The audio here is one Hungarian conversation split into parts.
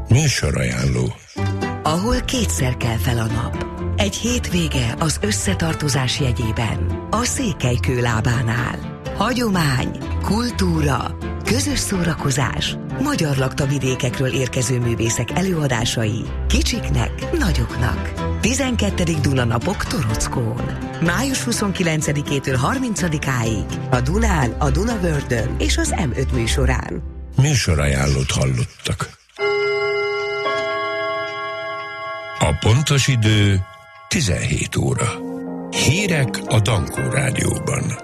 Műsorajánló. Ahol kétszer kell fel a nap. Egy hétvége az összetartozás jegyében. A Székelykő lábánál. Hagyomány, kultúra, közös szórakozás, magyar laktavidékekről érkező művészek előadásai, kicsiknek, nagyoknak. 12. Dunanapok Torockón. Május 29-től 30-áig a Dunán, a Dunavördön és az M5 műsorán. Műsorajánlót hallottak. A pontos idő 17 óra. Hírek a Dankó Rádióban.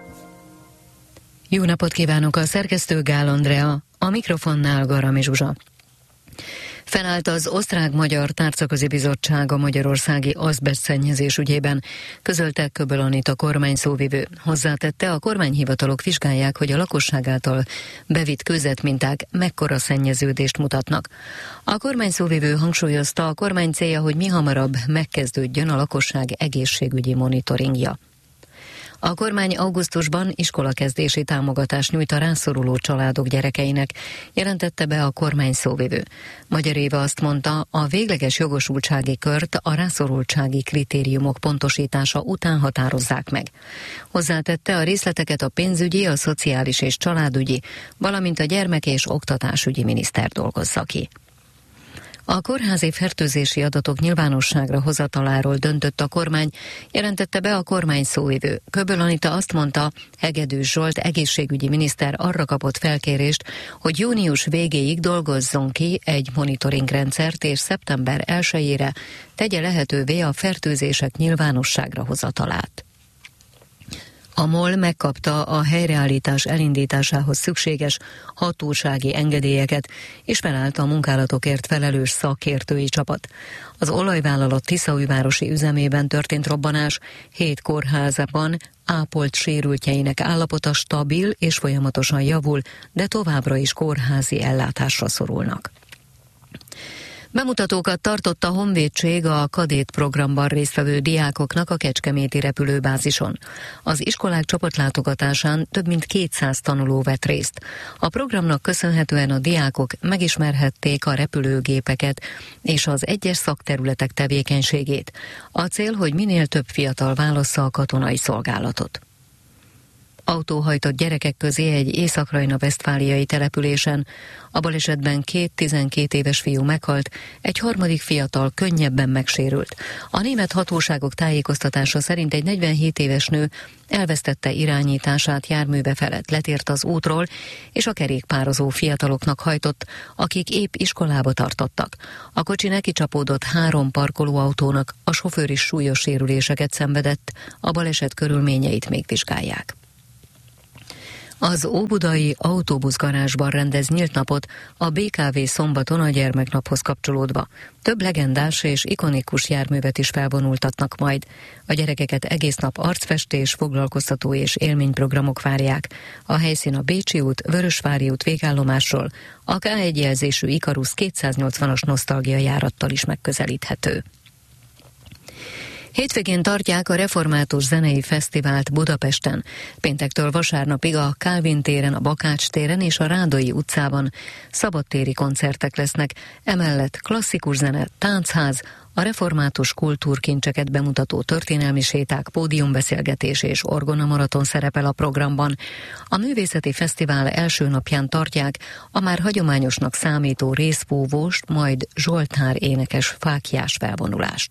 Jó napot kívánok, a szerkesztő Gál Andrea, a mikrofonnál Garami Zsuzsa. Felállt az Osztrák-Magyar Tárcaközi Bizottság a magyarországi azbestszennyezés ügyében, közölte Köböl Anita kormányszóvivő. Hozzátette, a kormányhivatalok vizsgálják, hogy a lakosság által bevitt kőzetminták mekkora szennyeződést mutatnak. A kormányszóvivő hangsúlyozta, a kormány célja, hogy mihamarabb megkezdődjön a lakosság egészségügyi monitoringja. A kormány augusztusban iskolakezdési támogatást nyújt a rászoruló családok gyerekeinek, jelentette be a kormány szóvivő. Magyar Éva azt mondta, a végleges jogosultsági kört a rászorultsági kritériumok pontosítása után határozzák meg. Hozzátette, a részleteket a pénzügyi, a szociális és családügyi, valamint a gyermek- és oktatásügyi miniszter dolgozza ki. A kórházi fertőzési adatok nyilvánosságra hozataláról döntött a kormány, jelentette be a kormány szóvivő. Köböl Anita azt mondta, Hegedűs Zsolt egészségügyi miniszter arra kapott felkérést, hogy június végéig dolgozzon ki egy monitoringrendszert, és szeptember 1-ére tegye lehetővé a fertőzések nyilvánosságra hozatalát. A MOL megkapta a helyreállítás elindításához szükséges hatósági engedélyeket, és felállt a munkálatokért felelős szakértői csapat. Az olajvállalat Tiszaújvárosi üzemében történt robbanás, 7 kórházban ápolt sérültjeinek állapota stabil és folyamatosan javul, de továbbra is kórházi ellátásra szorulnak. Bemutatókat tartott a Honvédség a kadét programban résztvevő diákoknak a kecskeméti repülőbázison. Az iskolák csapatlátogatásán több mint 200 tanuló vett részt. A programnak köszönhetően a diákok megismerhették a repülőgépeket és az egyes szakterületek tevékenységét. A cél, hogy minél több fiatal válassza a katonai szolgálatot. Autó hajtott gyerekek közé egy észak-rajna-vesztfáliai településen. A balesetben 2 12 éves fiú meghalt, egy harmadik fiatal könnyebben megsérült. A német hatóságok tájékoztatása szerint egy 47 éves nő elvesztette irányítását járműve felett, letért az útról, és a kerékpározó fiataloknak hajtott, akik épp iskolába tartottak. A kocsi nekicsapódott 3 parkolóautónak, a sofőr is súlyos sérüléseket szenvedett, a baleset körülményeit még vizsgálják. Az óbudai autóbuszgarázsban rendez nyílt napot a BKV szombaton a gyermeknaphoz kapcsolódva. Több legendás és ikonikus járművet is felvonultatnak majd. A gyerekeket egész nap arcfestés, foglalkoztató és élményprogramok várják. A helyszín a Bécsi út, Vörösvári út végállomásról, a K1 jelzésű Ikarus 280-as nosztalgia járattal is megközelíthető. Hétvégén tartják a Református Zenei Fesztivált Budapesten. Péntektől vasárnapig a Kálvin téren, a Bakács téren és a Rádai utcában szabadtéri koncertek lesznek, emellett klasszikus zene, táncház, a református kultúrkincseket bemutató történelmi séták, pódiumbeszélgetés és orgonamaraton szerepel a programban. A művészeti fesztivál első napján tartják a már hagyományosnak számító részfúvóst, majd Zsoltár énekes fáklyás felvonulást.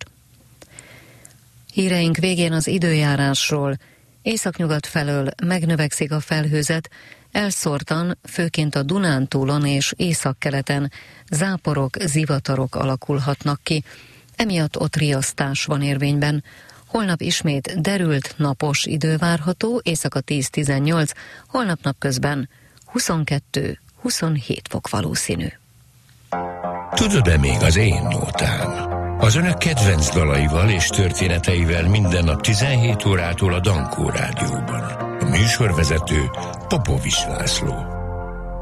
Híreink végén az időjárásról. Északnyugat felől megnövekszik a felhőzet, elszórtan, főként a Dunántúlon és északkeleten záporok, zivatarok alakulhatnak ki, emiatt ott riasztás van érvényben. Holnap ismét derült, napos idő várható, éjszaka 10-18, holnap napközben 22-27 fok valószínű. Tudod-e még az én nótám? Az önök kedvenc dalaival és történeteivel minden nap 17 órától a Dankó Rádióban. A műsorvezető Popovics László.